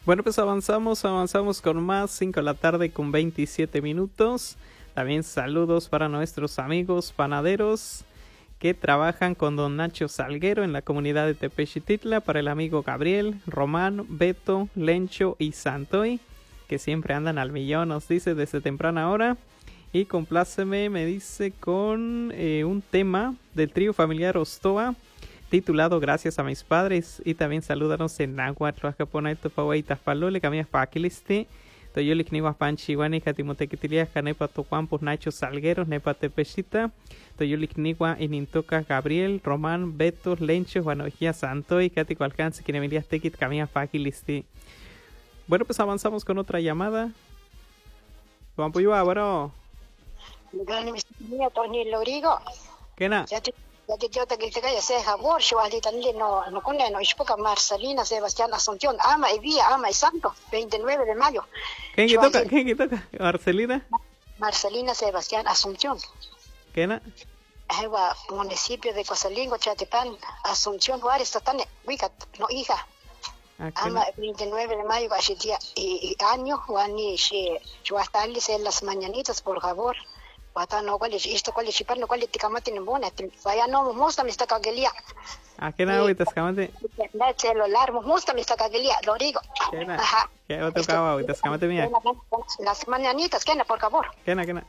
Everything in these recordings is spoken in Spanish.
Bueno, pues avanzamos con más, 5 de la tarde con 27 minutos. También saludos para nuestros amigos panaderos que trabajan con don Nacho Salguero en la comunidad de Tepexititla, para el amigo Gabriel, Román, Beto, Lencho y Santoy, que siempre andan al millón, nos dice desde temprana hora. Y compláceme, me dice, con un tema del trío familiar Ostoa, titulado Gracias a mis padres. Y también salúdanos en náhuatl, Huacaponaito, Pauaitas, Palole, Camias Paquiliste, Toyolik Niwas Panchihuani, Jatimotequitilia, Canepa Tocuampus, Nacho Salgueros, Nepa Tepexita, Toyolik Niwa, Inintoca, Gabriel, Román, Beto, Lencho, Juanojía, Santoy, Cático Alcance, Quinemilias Tequit, Camias Paquiliste. Bueno, pues avanzamos con otra llamada. Vamos, bueno. ¿Qué na? Ya que yo te que se favor, yo ali también no con no es poca Marcelina Sebastián Asunción, ama y vía, ama y santo, 29 de mayo. ¿Quién que toca? Marcelina. Marcelina Sebastián Asunción. ¿Qué na? Ewa municipio de Cosalingo, Chatepán, Asunción Juárez, Tatane, Wicat, no hija. Ama 29 de mayo, así día y año, Juani, yo hasta ali en las mañanitas, por favor. No cuál es esto, cuál es chipar, no cuál es ticamate ni buena, vaya no musta me está cagelia. ¿Qué na ahorita escamate? Da celular, musta me está cagelia, lo digo. ¿Qué na? ¿Qué otro cabo ahorita escamate mía? Las mañanitas, ¿qué na, por favor? ¿Qué na? ¿Qué na?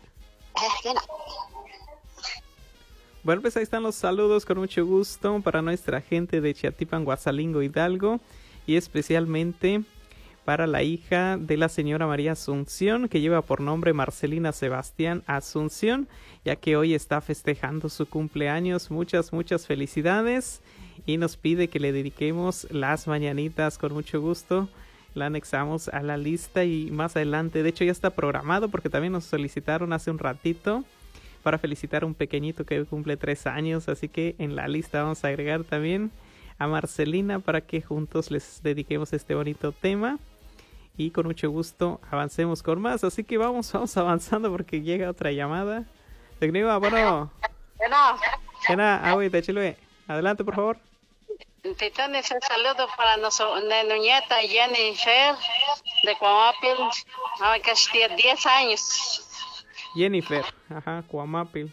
Bueno, pues ahí están los saludos con mucho gusto para nuestra gente de Chiatipan, Guasalingo, Hidalgo, y especialmente para la hija de la señora María Asunción, que lleva por nombre Marcelina Sebastián Asunción, ya que hoy está festejando su cumpleaños. Muchas felicidades, y nos pide que le dediquemos las mañanitas con mucho gusto. La anexamos a la lista y más adelante, de hecho ya está programado, porque también nos solicitaron hace un ratito para felicitar a un pequeñito que hoy cumple 3 años, así que en la lista vamos a agregar también a Marcelina para que juntos les dediquemos este bonito tema. Y con mucho gusto avancemos con más. Así que vamos avanzando porque llega otra llamada. Tecniva, bueno. Ahorita, Chilue. Adelante, por favor. Titanes, un saludo para nuestra nieta Jennifer de Cuamapil. Que tiene 10 años. Jennifer, Cuamapil.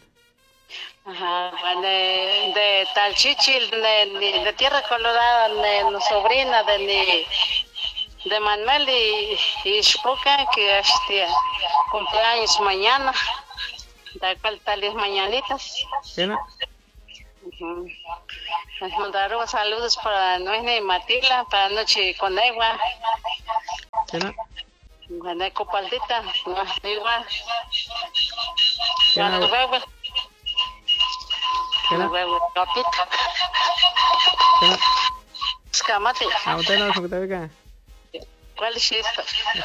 De Talchichil, de Tierra Colorada, de sobrina de Manuel y Shpoka, que cumpleaños mañana, de cual tales mañanitas. ¿Qué? Mandaron saludos para Noé y Matila, para Noche Conegua. ¿Qué? Bueno, Copaldita, igual. ¿Qué? Huevo, capita. ¿Qué? Escamate. ¿Usted no se acá? ¿Cuál es esto?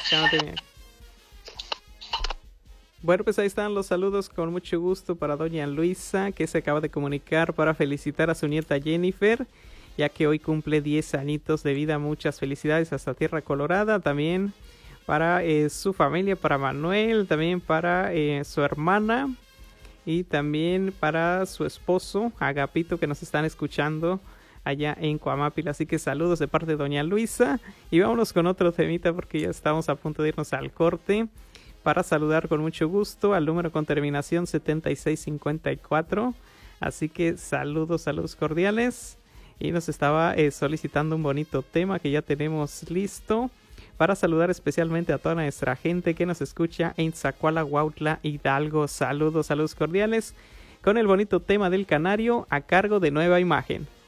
Bueno, pues ahí están los saludos con mucho gusto para doña Luisa, que se acaba de comunicar para felicitar a su nieta Jennifer, ya que hoy cumple 10 añitos de vida. Muchas felicidades hasta Tierra Colorada. También para su familia, para Manuel, también para su hermana y también para su esposo Agapito, que nos están escuchando allá en Cuamapil. Así que saludos de parte de doña Luisa, y vámonos con otro temita porque ya estamos a punto de irnos al corte, para saludar con mucho gusto al número con terminación 7654. Así que saludos cordiales, y nos estaba solicitando un bonito tema que ya tenemos listo para saludar especialmente a toda nuestra gente que nos escucha en Zacuala, Huautla, Hidalgo. Saludos cordiales con el bonito tema del Canario a cargo de Nueva Imagen.